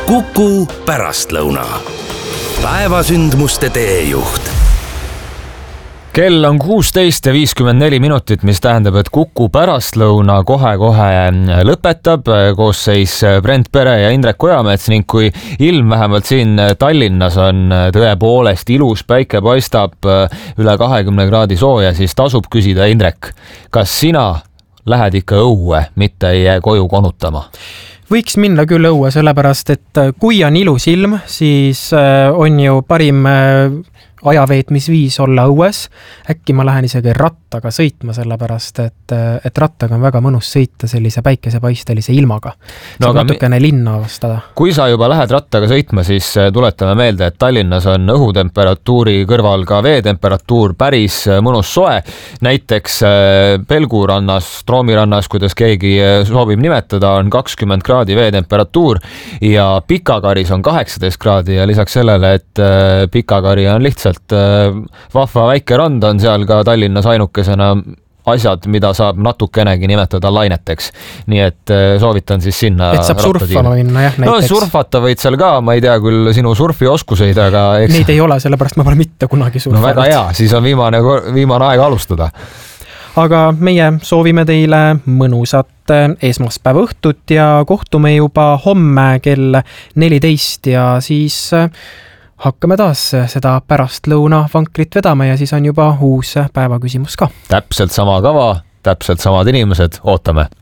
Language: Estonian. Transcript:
Kuku pärastlõuna. Päevasündmuste teejuht. Kell on 16:54, mis tähendab, et Kuku pärastlõuna kohe-kohe lõpetab. Koosseis Brent Pere ja Indrek Ojamets ning kui ilm vähemalt siin Tallinnas on tõepoolest ilus, päike paistab üle 20 kraadi sooja, siis tasub küsida, Indrek, kas sina lähed ikka õue, mitte ei jää koju konutama? Võiks minna küll õue, sellepärast, et kui on ilus ilm, siis on ju parim ajaveetmisviis olla õues. Äkki ma lähen isegi rattaga sõitma, sellepärast, et rattaga on väga mõnus sõita sellise päikesepaistelise ilmaga. Saab natukene linna avastada. Kui sa juba lähed rattaga sõitma, siis tuletame meelde, et Tallinnas on õhutemperatuuri kõrval ka veetemperatuur päris mõnus soe. Näiteks Pelgurannas, Troomirannas, kuidas keegi soovib nimetada, on 20 kraadi veetemperatuur ja Pikakaris on 18 kraadi ja lisaks sellele, et Pikakari on lihtsalt vahva väike rand, on seal ka Tallinnas ainukesena asjad, mida saab natukenegi nimetada laineteks. Nii et soovitan siis sinna. Et saab surfama minna, jah, näiteks. No surfata võid seal ka, ma ei tea küll sinu surfioskuseid, aga neid ei ole, sellepärast ma pole mitte kunagi surfanud. No väga hea, siis on viimane aeg alustada. Aga meie soovime teile mõnusat esmaspäeva õhtut ja kohtume juba homme kell 14 ja siis hakkame taas seda pärastlõuna vankrit vedama ja siis on juba uus päevaküsimus ka. Täpselt sama kava, täpselt samad inimesed, ootame.